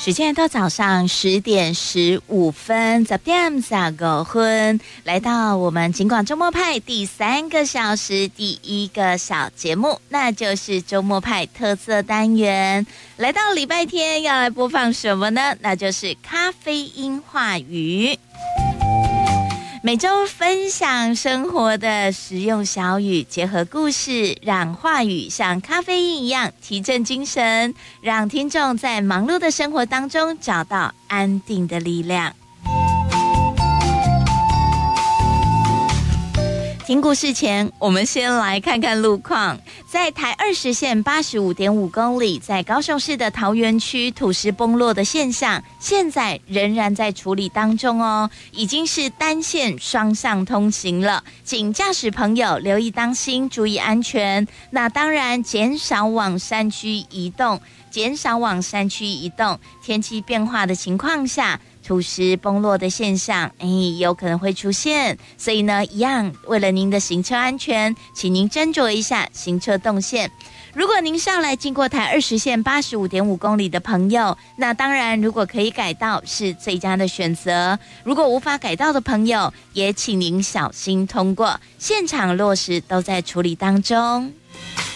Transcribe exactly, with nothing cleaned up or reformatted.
时间到早上十点十五分，十点十五分，来到我们警广周末派第三个小时第一个小节目，那就是周末派特色单元。来到礼拜天要来播放什么呢？那就是咖啡因话语。每周分享生活的实用小语，结合故事，让话语像咖啡因一样提振精神，让听众在忙碌的生活当中找到安定的力量。听故事前，我们先来看看路况。在台二十线八十五点五公里，在高雄市的桃园区土石崩落的现象，现在仍然在处理当中哦，已经是单线双向通行了，请驾驶朋友留意当心，注意安全。那当然，减少往山区移动，减少往山区移动。天气变化的情况下，土石崩落的现象，哎，有可能会出现，所以呢，一样为了您的行车安全，请您斟酌一下行车动线。如果您上来经过台二十线八十五点五公里的朋友，那当然，如果可以改道是最佳的选择。如果无法改道的朋友，也请您小心通过。现场落实都在处理当中。